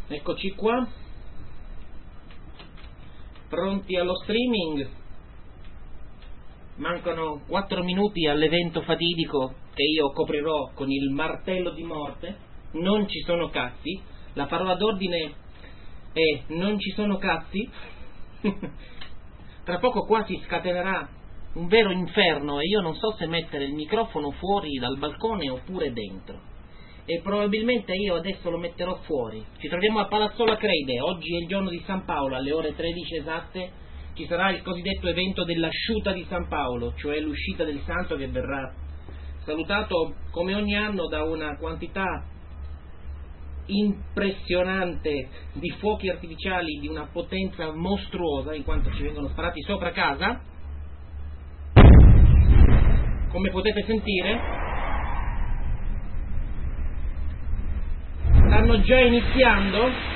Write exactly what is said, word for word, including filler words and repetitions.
Eccoci qua, pronti allo streaming. Mancano quattro minuti all'evento fatidico che io coprirò con il martello di morte. Non ci sono cazzi. La parola d'ordine è non ci sono cazzi. Tra poco qua si scatenerà un vero inferno e io non so se mettere il microfono fuori dal balcone oppure dentro. E probabilmente io adesso lo metterò fuori. Ci troviamo a Palazzola Acreide, oggi è il giorno di San Paolo, alle ore tredici esatte ci sarà il cosiddetto evento dell'asciuta di San Paolo, cioè l'uscita del santo che verrà salutato come ogni anno da una quantità impressionante di fuochi artificiali di una potenza mostruosa, in quanto ci vengono sparati sopra casa, come potete sentire. Stanno già iniziando